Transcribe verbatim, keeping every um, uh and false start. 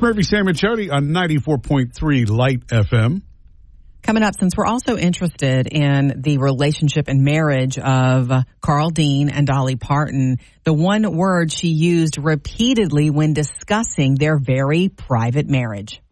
Murphy, Sam, and Jody on ninety-four point three Light F M. Coming up, since we're also interested in the relationship and marriage of Carl Dean and Dolly Parton, the one word she used repeatedly when discussing their very private marriage.